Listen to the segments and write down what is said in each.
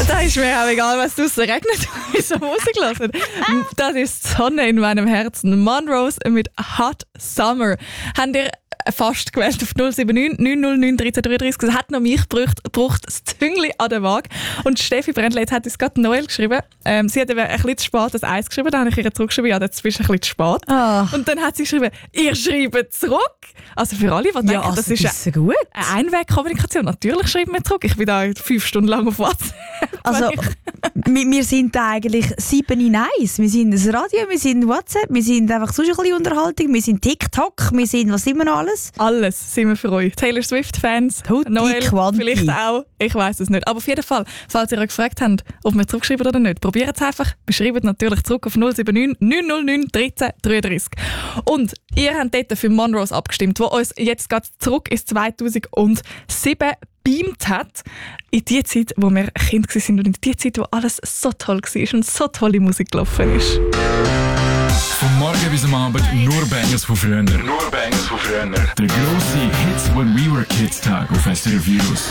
Da ist mir auch egal, was draussen regnet, wenn ich so Musik höre. Das ist die Sonne in meinem Herzen. Monrose mit Hot Summer. Habt ihr fast gewählt auf 079 909 1333. Es hat noch mich gebraucht, das Züngli an der Waage. Und Steffi Brändleit hat uns gerade neu geschrieben. Sie hat ein bisschen zu spät das Eis geschrieben. Dann habe ich ihr zurückgeschrieben, ja, das ist ein bisschen zu spät. Oh. Und dann hat sie geschrieben, ihr schreibt zurück. Also für alle, die denken, Ja, das ist eine Einwegkommunikation. Natürlich schreiben wir zurück. Ich bin da 5 Stunden lang auf WhatsApp. Also, wir sind da eigentlich 7 in 1. Wir sind das Radio, wir sind WhatsApp, wir sind einfach sonst ein bisschen Unterhaltung, wir sind TikTok, wir sind, was sind wir noch alles? Alles sind wir für euch. Taylor Swift-Fans, Noel Quanti. vielleicht auch. Ich weiss es nicht. Aber auf jeden Fall, falls ihr euch gefragt habt, ob wir zurückschreiben oder nicht, probiert es einfach. Wir schreiben natürlich zurück auf 079 909 1333. Und ihr habt dort für Monrose abgestimmt, wo uns jetzt gerade zurück ins 2007 beamt hat. In die Zeit, wo wir Kind waren und in die Zeit, wo alles so toll war und so tolle Musik gelaufen ist. Vom Morgen bis am Abend nur Bangers von früher. Nur Bangers von früher. Der grosse Hits When We Were Kids Tag auf SRF Virus.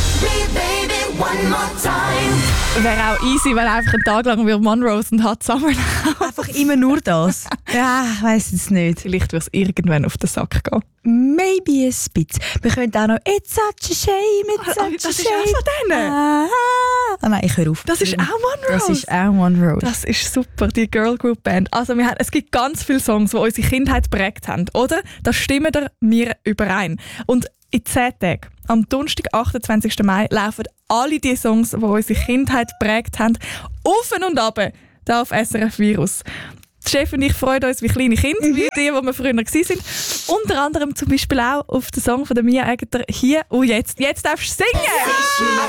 Wäre auch easy, wenn einfach einen Tag lang wir Monrose und Hot Summer Einfach immer nur das. Ja, ich weiss es nicht. Vielleicht wird es irgendwann auf den Sack gehen. Maybe a bit. Wir können auch noch It's such a shame, it's such a shame. Das ist auch von denen. Ah, nein, ich höre auf. Das ist auch Monrose. Das ist auch Monrose. Das ist super, die Girl Group Band. Also es gibt ganz viele Songs, die unsere Kindheit geprägt haben, oder? Da stimmen wir überein. Und in 10 Tagen, am Donnerstag, 28. Mai, laufen alle die Songs, die unsere Kindheit geprägt haben, auf und ab, hier auf SRF Virus. Die Chef und ich freuen uns wie kleine Kinder, wie die wir früher waren. Unter anderem zum Beispiel auch auf den Song von der Mia Egerter «Hier und jetzt». Jetzt darfst du singen!